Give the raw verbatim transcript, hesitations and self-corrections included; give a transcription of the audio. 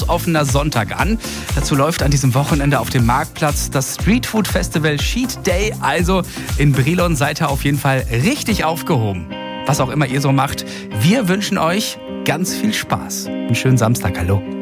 offener Sonntag an. Dazu läuft an diesem Wochenende auf dem Marktplatz das Streetfood Festival Cheat Day. Also in Brilon seid ihr auf jeden Fall richtig aufgehoben. Was auch immer ihr so macht, wir wünschen euch ganz viel Spaß. Einen schönen Samstag, hallo.